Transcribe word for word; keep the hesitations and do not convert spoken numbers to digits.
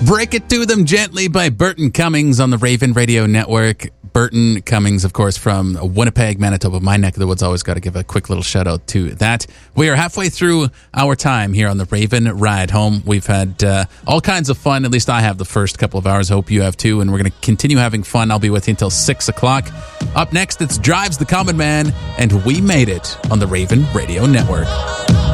Break It to Them Gently by Burton Cummings on the Raven Radio Network. Burton Cummings, of course, from Winnipeg, Manitoba, my neck of the woods. Always got to give a quick little shout out to that. We are halfway through our time here on the Raven Ride Home. We've had uh, all kinds of fun. At least I have the first couple of hours. Hope you have too. And we're going to continue having fun. I'll be with you until six o'clock. Up next, it's Drives the Common Man, and we made it on the Raven Radio Network.